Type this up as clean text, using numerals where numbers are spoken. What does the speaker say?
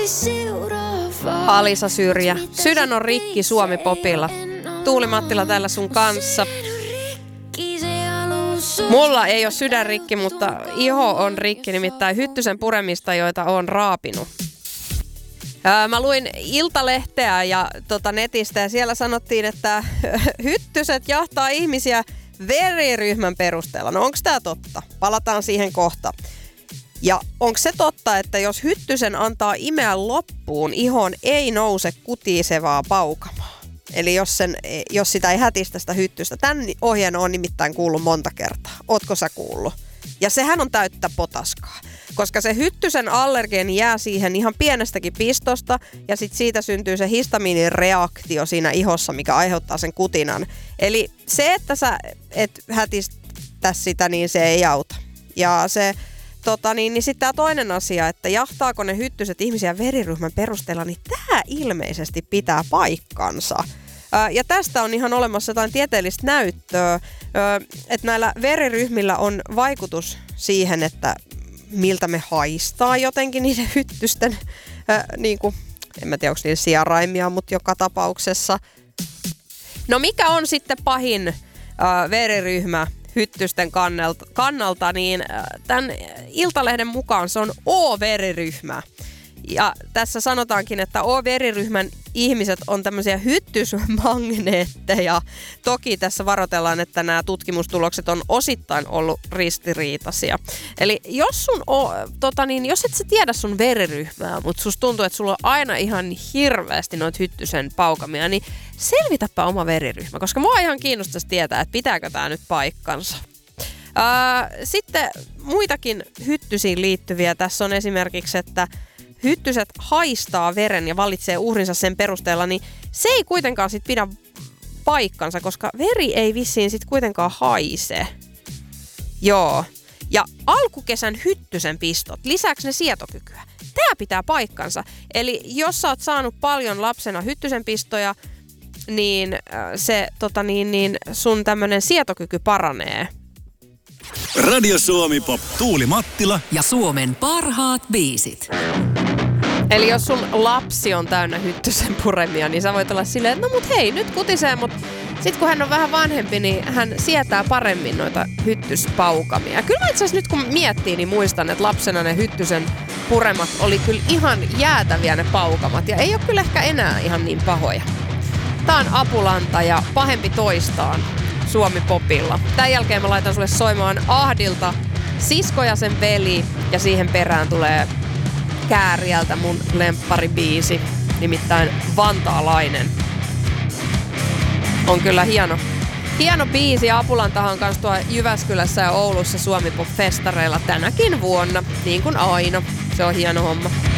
Alisa Syrjä. Sydän on rikki Suomi-popilla. Tuuli Mattila täällä sun kanssa. Mulla ei ole sydän rikki, mutta iho on rikki, nimittäin Hyttysen puremista, joita on raapinut. Mä luin Iltalehteä ja netistä ja siellä sanottiin, että hyttyset jahtaa ihmisiä veriryhmän perusteella. No onko tää totta? Palataan siihen kohta. Ja onko se totta, että jos hyttysen antaa imeä loppuun, ihoon ei nouse kutisevaa paukamaa? Eli jos sitä ei hätistä sitä hyttystä. Tämän ohjeen on nimittäin kuullut monta kertaa. Ootko sä kuullut? Ja sehän on täyttä potaskaa. Koska se hyttysen allergeeni jää siihen ihan pienestäkin pistosta ja sit siitä syntyy se histamiinireaktio siinä ihossa, mikä aiheuttaa sen kutinan. Eli se, että sä et hätistä sitä, niin se ei auta. Ja se, niin sitten tää toinen asia, että jahtaako ne hyttyset ihmisiä veriryhmän perusteella, niin tää ilmeisesti pitää paikkansa. Ja tästä on ihan olemassa jotain tieteellistä näyttöä, että näillä veriryhmillä on vaikutus siihen, että miltä me haistaa jotenkin niiden hyttysten, en mä tiedä onko niillä sijaraimia, mutta joka tapauksessa. No mikä on sitten pahin veriryhmä hyttysten kannalta, niin tämän Iltalehden mukaan se on O-veriryhmä. Ja tässä sanotaankin, että O-veriryhmän ihmiset on tämmöisiä hyttysmagneetteja. Toki tässä varoitellaan, että nämä tutkimustulokset on osittain ollut ristiriitaisia. Eli jos jos et sä tiedä sun veriryhmää, mutta susta tuntuu, että sulla on aina ihan hirveästi noita hyttysen paukamia, niin selvitäpä oma veriryhmä, koska mua ihan kiinnostaisi tietää, että pitääkö tää nyt paikkansa. Sitten muitakin hyttysiin liittyviä tässä on esimerkiksi, että hyttyset haistaa veren ja valitsee uhrinsa sen perusteella, niin se ei kuitenkaan sit pidä paikkansa, koska veri ei vissiin sit kuitenkaan haise. Joo. Ja alkukesän hyttysen pistot, lisäksi ne sietokykyä. Tää pitää paikkansa. Eli jos sä oot saanut paljon lapsena hyttysen pistoja, niin se sun tämmönen sietokyky paranee. Radio Suomi Pop. Tuuli Mattila ja Suomen parhaat biisit. Eli jos sun lapsi on täynnä hyttysen puremia, niin sä voit olla silleen, että no mut hei, nyt kutisee, mut sit kun hän on vähän vanhempi, niin hän sietää paremmin noita hyttyspaukamia. Kyllä itse asiassa nyt kun miettii, niin muistan, että lapsena ne hyttysen puremat oli kyllä ihan jäätäviä ne paukamat. Ja ei ole kyllä ehkä enää ihan niin pahoja. Tää on Apulanta ja Pahempi toistaan Suomi-popilla. Tän jälkeen mä laitan sulle soimaan Ahdilta Sisko ja sen veli ja siihen perään tulee Kääriältä mun lempparibiisi, nimittäin Vantaalainen. On kyllä hieno biisi. Apulantahan on kanssa tuolla Jyväskylässä ja Oulussa Suomi-pop-festareilla tänäkin vuonna, niin kuin aina. Se on hieno homma.